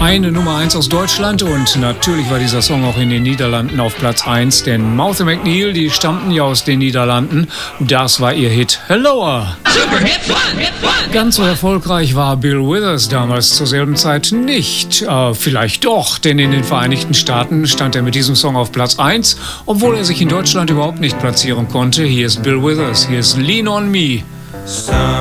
Eine Nummer 1 aus Deutschland und natürlich war dieser Song auch in den Niederlanden auf Platz 1, denn Mouth & McNeil, die stammten ja aus den Niederlanden. Das war ihr Hit Helloa. Ganz so erfolgreich war Bill Withers damals zur selben Zeit nicht. Vielleicht doch, denn in den Vereinigten Staaten stand er mit diesem Song auf Platz 1, obwohl er sich in Deutschland überhaupt nicht platzieren konnte. Hier ist Bill Withers, hier ist Lean on Me.